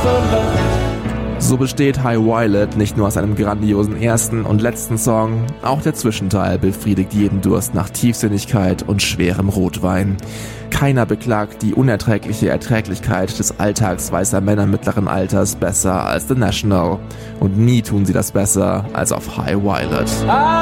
So besteht High Violet nicht nur aus einem grandiosen ersten und letzten Song, auch der Zwischenteil befriedigt jeden Durst nach Tiefsinnigkeit und schwerem Rotwein. Keiner beklagt die unerträgliche Erträglichkeit des Alltags weißer Männer mittleren Alters besser als The National. Und nie tun sie das besser als auf High Violet.